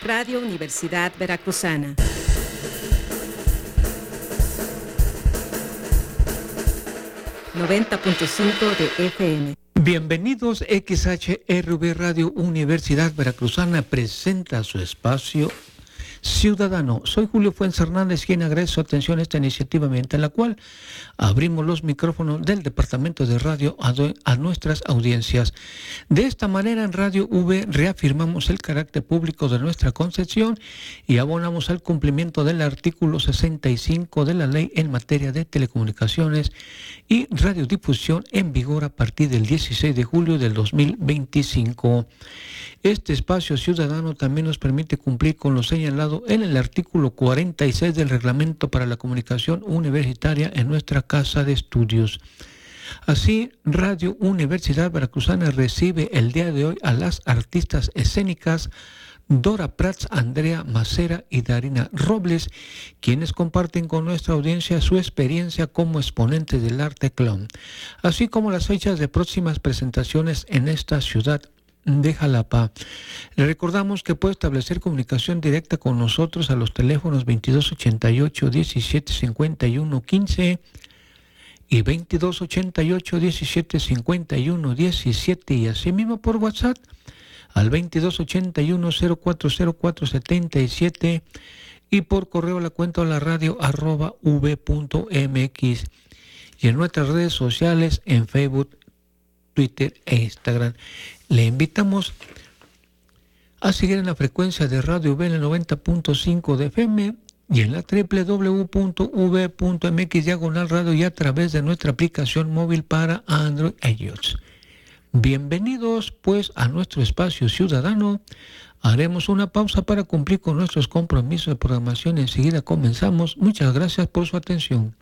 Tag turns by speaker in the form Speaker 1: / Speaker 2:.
Speaker 1: Radio Universidad Veracruzana. ...90.5 de FM.
Speaker 2: Bienvenidos. XHRV Radio Universidad Veracruzana presenta su espacio ciudadano. Soy Julio Fuentes Hernández, quien agradece su atención a esta iniciativa mediante la cual abrimos los micrófonos del Departamento de Radio a nuestras audiencias. De esta manera, en Radio V reafirmamos el carácter público de nuestra concepción y abonamos al cumplimiento del artículo 65 de la Ley en materia de telecomunicaciones y radiodifusión en vigor a partir del 16 de julio del 2025. Este espacio ciudadano también nos permite cumplir con lo señalado en el artículo 46 del Reglamento para la Comunicación Universitaria en nuestra casa de estudios. Así, Radio Universidad Veracruzana recibe el día de hoy a las artistas escénicas Dora Prats, Andrea Macera y Darina Robles, quienes comparten con nuestra audiencia su experiencia como exponentes del arte clown, así como las fechas de próximas presentaciones en esta ciudad de Jalapa. Le recordamos que puede establecer comunicación directa con nosotros a los teléfonos 2288 17 51 15 y 2288 17 51 17 y asimismo por WhatsApp al 2281 040477 y por correo a la cuenta de la radio @v.mx y en nuestras redes sociales en Facebook, Twitter e Instagram. Le invitamos a seguir en la frecuencia de Radio V en el 90.5 de FM y en la www.v.mx/radio y a través de nuestra aplicación móvil para Android e iOS. Bienvenidos pues a nuestro espacio ciudadano. Haremos una pausa para cumplir con nuestros compromisos de programación. Enseguida comenzamos. Muchas gracias por su atención.